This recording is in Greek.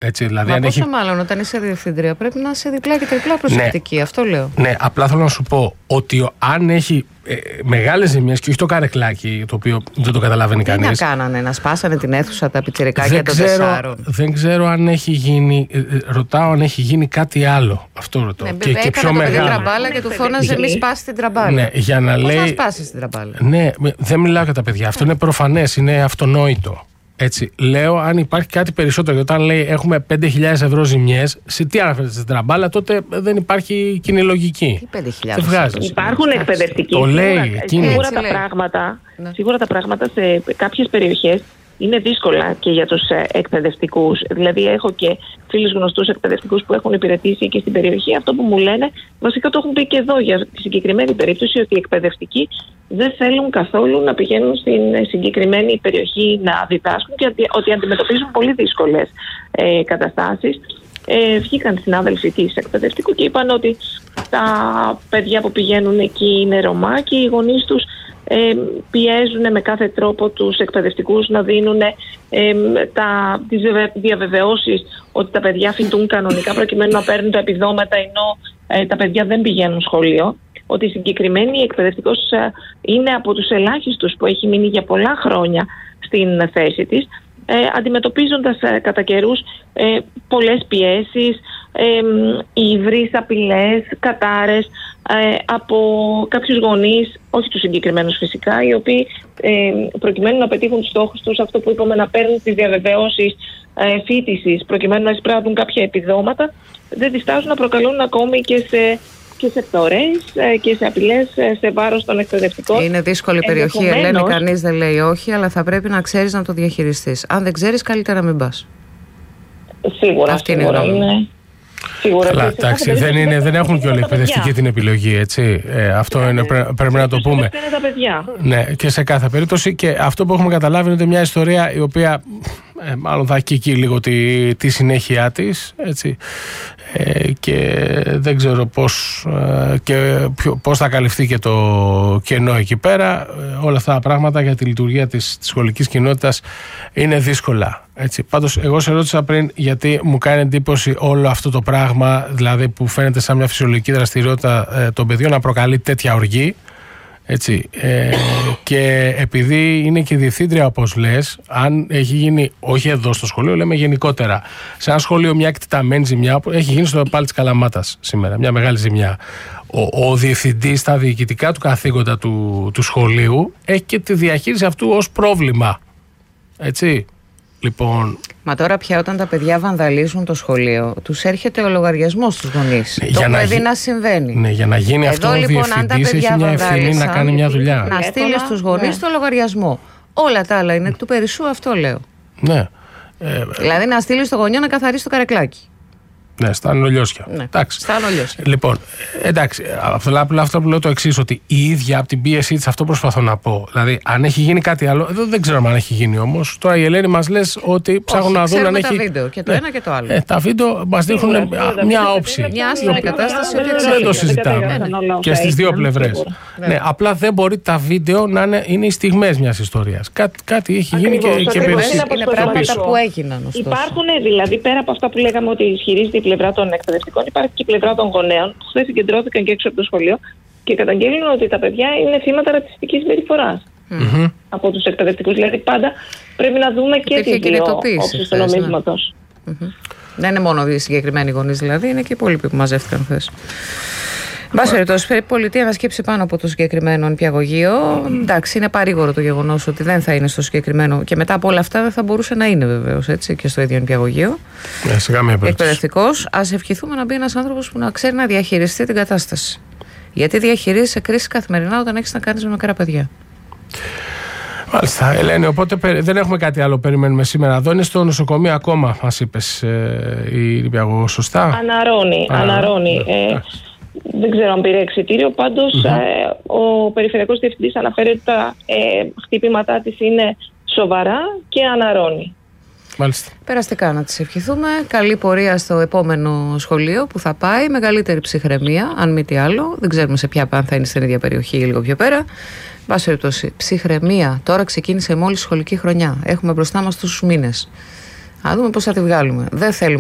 Έτσι, δηλαδή, αν πόσο μάλλον όταν είσαι διευθύντρια πρέπει να είσαι διπλά και τριπλά προσεκτική. Ναι, αυτό λέω. Ναι, απλά θέλω να σου πω ότι αν έχει μεγάλες ζημιές και όχι το καρεκλάκι, το οποίο δεν το καταλαβαίνει κανείς. Τι να κάνανε, να σπάσανε την αίθουσα τα πιτσιρικάκια των 4. Δεν ξέρω αν έχει γίνει. Ρωτάω αν έχει γίνει κάτι άλλο. Αυτό ρωτώ. Ναι, και πιο μεγάλο. Έκανε τραμπάλα και του φώναζε μη σπάσει την τραμπάλα. Ναι, για να λέει. Πώς να σπάσεις την τραμπάλα. Ναι, δεν μιλάω για τα παιδιά. Αυτό είναι προφανές, είναι αυτονόητο. Έτσι, λέω αν υπάρχει κάτι περισσότερο. Γιατί όταν λέει έχουμε 5.000 ευρώ ζημιές, σε τι αναφέρεται, στην τραμπάλα, τότε δεν υπάρχει κοινή λογική. Τι 5.000 υπάρχουν εκπαιδευτικοί. Το λέει. Σίγουρα τα πράγματα σε κάποιες περιοχές είναι δύσκολα και για τους εκπαιδευτικούς. Δηλαδή, έχω και φίλους γνωστούς εκπαιδευτικούς που έχουν υπηρετήσει και στην περιοχή. Αυτό που μου λένε, βασικά το έχουν πει και εδώ για τη συγκεκριμένη περίπτωση, ότι οι εκπαιδευτικοί δεν θέλουν καθόλου να πηγαίνουν στην συγκεκριμένη περιοχή να διδάσκουν και ότι αντιμετωπίζουν πολύ δύσκολες καταστάσεις. Βγήκαν συνάδελφοι της εκπαιδευτικού και είπαν ότι τα παιδιά που πηγαίνουν εκεί είναι Ρωμά και οι γονείς τους πιέζουν με κάθε τρόπο τους εκπαιδευτικούς να δίνουν τις διαβεβαιώσεις ότι τα παιδιά φοιτούν κανονικά προκειμένου να παίρνουν τα επιδόματα ενώ τα παιδιά δεν πηγαίνουν σχολείο. Ότι η συγκεκριμένη εκπαιδευτικός είναι από τους ελάχιστους που έχει μείνει για πολλά χρόνια στην θέση της, αντιμετωπίζοντας κατά καιρούς πολλές πιέσεις, υβρείς, απειλές, κατάρες από κάποιους γονείς, όχι τους συγκεκριμένους φυσικά, οι οποίοι προκειμένου να πετύχουν τους στόχους τους, αυτό που είπαμε, να παίρνουν τις διαβεβαιώσεις φοιτησης προκειμένου να εισπράττουν κάποια επιδόματα, δεν διστάζουν να προκαλούν ακόμη και σε φθορές και σε απειλές σε βάρος των εκπαιδευτικών. Είναι δύσκολη περιοχή, Ελένη, κανείς δεν λέει όχι, αλλά θα πρέπει να ξέρεις να το διαχειριστείς. Αν δεν ξέρεις, καλύτερα μην πας. Σίγουρα, αυτή σίγουρα είναι. Καλά, εντάξει, δεν έχουν και όλοι οι εκπαιδευτικοί την επιλογή, έτσι. Αυτό είναι, πρέπει να το πούμε. Είναι τα παιδιά. Ναι, και σε κάθε περίπτωση. Και αυτό που έχουμε καταλάβει είναι ότι μια ιστορία η οποία μάλλον θα έχει εκεί λίγο τη συνέχεια της, έτσι. Και δεν ξέρω πώς θα καλυφθεί και το κενό εκεί πέρα. Όλα αυτά τα πράγματα για τη λειτουργία της σχολικής κοινότητας είναι δύσκολα, έτσι. Πάντως εγώ σε ρώτησα πριν γιατί μου κάνει εντύπωση όλο αυτό το πράγμα, δηλαδή που φαίνεται σαν μια φυσιολογική δραστηριότητα των παιδιών να προκαλεί τέτοια οργή, έτσι. Και επειδή είναι και διευθύντρια, όπως λες, αν έχει γίνει, όχι εδώ στο σχολείο, λέμε γενικότερα, σε ένα σχολείο μια εκτεταμένη ζημιά, που έχει γίνει στο Πάλι της Καλαμάτας σήμερα, μια μεγάλη ζημιά, ο διευθυντής στα διοικητικά του καθήκοντα του σχολείου έχει και τη διαχείριση αυτού ως πρόβλημα, έτσι. Λοιπόν, μα τώρα πια όταν τα παιδιά βανδαλίζουν το σχολείο, τους έρχεται ο λογαριασμός στους γονείς. Το παιδί να συμβαίνει. Ναι, για να γίνει εδώ, αυτό ο λοιπόν, διευθυντής έχει μια ευθύνη να κάνει μια δουλειά. Να στείλει στους γονείς το λογαριασμό. Όλα τα άλλα είναι εκ του περισσού, αυτό λέω. Ναι. Δηλαδή να στείλει στο γονιό να καθαρίσει το καρεκλάκι. Ναι, στα ανολιώσια. Ναι, στα ανολιώσια. Λοιπόν, εντάξει, αυτό που λέω το εξής, ότι η ίδια από την πίεσή της, αυτό προσπαθώ να πω. Δηλαδή, αν έχει γίνει κάτι άλλο, δεν ξέρω αν έχει γίνει όμως. Τώρα η Ελένη μας λες ότι ψάχνουν να δουν αν έχει. Τα βίντεο και το ένα και το άλλο. Τα βίντεο μας δείχνουν μια όψη. Μια άσχημη κατάσταση, δεν το συζητάμε. Και στις δύο πλευρές. Ναι, απλά δεν μπορεί τα βίντεο να είναι οι στιγμές μιας ιστορίας. Κάτι έχει γίνει και περισσότερο. Είναι πράγματα που έγιναν. Υπάρχουν δηλαδή, πέρα από αυτά που λέγαμε ότι ισχυρίζεται η πλευρά των εκπαιδευτικών, υπάρχει και η πλευρά των γονέων που χθες συγκεντρώθηκαν και έξω από το σχολείο και καταγγέλνουν ότι τα παιδιά είναι θύματα ρατσιστικής συμπεριφοράς από τους εκπαιδευτικούς. Δηλαδή, πάντα πρέπει να δούμε και τις δύο όψεις του νομίσματος. Δεν είναι μόνο οι συγκεκριμένοι γονείς, δηλαδή, είναι και οι υπόλοιποι που μαζεύτηκαν χθες. Εν πάση περιπτώσει, πρέπει η πολιτεία να σκέψει πάνω από το συγκεκριμένο νηπιαγωγείο. Εντάξει, είναι παρήγορο το γεγονός ότι δεν θα είναι στο συγκεκριμένο και μετά από όλα αυτά δεν θα μπορούσε να είναι βεβαίως έτσι και στο ίδιο νηπιαγωγείο. Εκπαιδευτικός. Ας ευχηθούμε να μπει ένας άνθρωπος που να ξέρει να διαχειριστεί την κατάσταση. Γιατί διαχειρίζεσαι κρίση καθημερινά όταν έχεις να κάνεις με μικρά παιδιά. Μάλιστα, Ελένη, οπότε δεν έχουμε κάτι άλλο περιμένουμε σήμερα. Εδώ είναι στο νοσοκομείο ακόμα, μας είπες, η νηπιαγωγό, σωστά? Αναρώνει. Δεν ξέρω αν πήρε εξιτήριο, πάντως ο Περιφερειακός Διευθυντής αναφέρει ότι τα χτυπήματά της είναι σοβαρά και αναρώνει. Μάλιστα. Περαστικά να της ευχηθούμε. Καλή πορεία στο επόμενο σχολείο που θα πάει. Μεγαλύτερη ψυχραιμία, αν μη τι άλλο. Δεν ξέρουμε σε ποια αν θα είναι στην ίδια περιοχή ή λίγο πιο πέρα. Βάση περιπτώσει, ψυχραιμία. Τώρα ξεκίνησε μόλις σχολική χρονιά. Έχουμε μπροστά μας τόσους μήνες. Να δούμε πώς θα τη βγάλουμε. Δεν θέλουμε